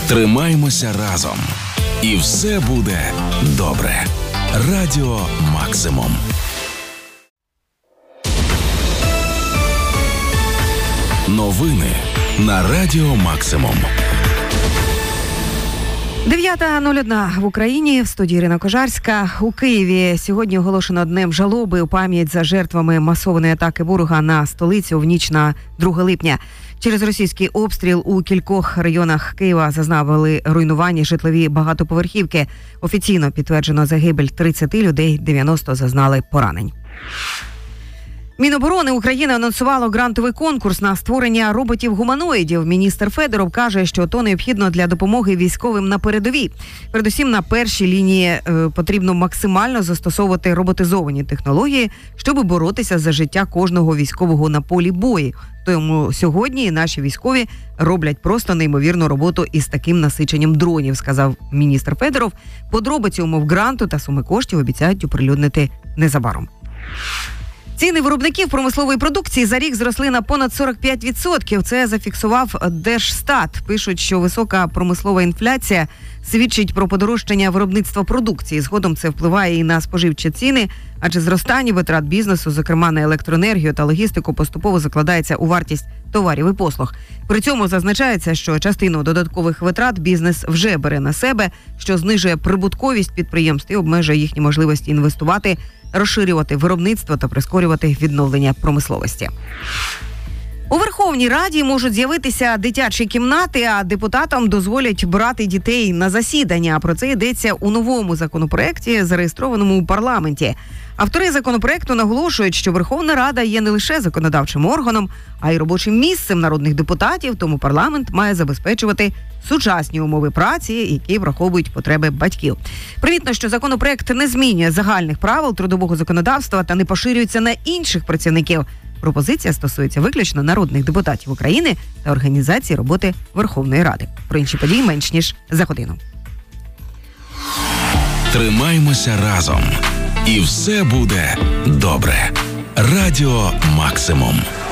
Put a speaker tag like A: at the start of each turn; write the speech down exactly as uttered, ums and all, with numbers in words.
A: Тримаймося разом. І все буде добре. Радіо Максимум. Новини на Радіо Максимум.
B: дев'ята нуль одна в Україні, в студії Ірина Кожарська. У Києві сьогодні оголошено днем жалоби у пам'ять за жертвами масованої атаки ворога на столицю в ніч на друге липня. Через російський обстріл у кількох районах Києва зазнали руйнування житлові багатоповерхівки. Офіційно підтверджено загибель тридцять людей, дев'яносто зазнали поранень. Міноборони України анонсувало грантовий конкурс на створення роботів-гуманоїдів. Міністр Федоров каже, що то необхідно для допомоги військовим на передовій. Передусім, на першій лінії е, потрібно максимально застосовувати роботизовані технології, щоб боротися за життя кожного військового на полі бою. Тому сьогодні наші військові роблять просто неймовірну роботу із таким насиченням дронів, сказав міністр Федоров. Подробиці умов гранту та суми коштів обіцяють оприлюднити незабаром. Ціни виробників промислової продукції за рік зросли на понад сорок п'ять відсотків. Це зафіксував Держстат. Пишуть, що висока промислова інфляція свідчить про подорожчання виробництва продукції. Згодом це впливає і на споживчі ціни, адже зростання витрат бізнесу, зокрема на електроенергію та логістику, поступово закладається у вартість товарів і послуг. При цьому зазначається, що частину додаткових витрат бізнес вже бере на себе, що знижує прибутковість підприємств і обмежує їхні можливості інвестувати, розширювати виробництво та прискорювати відновлення промисловості. У Верховній Раді можуть з'явитися дитячі кімнати, а депутатам дозволять брати дітей на засідання. Про це йдеться у новому законопроекті, зареєстрованому у парламенті. Автори законопроекту наголошують, що Верховна Рада є не лише законодавчим органом, а й робочим місцем народних депутатів, тому парламент має забезпечувати сучасні умови праці, які враховують потреби батьків. Примітно, що законопроект не змінює загальних правил трудового законодавства та не поширюється на інших працівників. Пропозиція стосується виключно народних депутатів України та організації роботи Верховної Ради. Про інші події менш ніж за годину.
A: Тримаймося разом. І все буде добре. Радіо Максимум.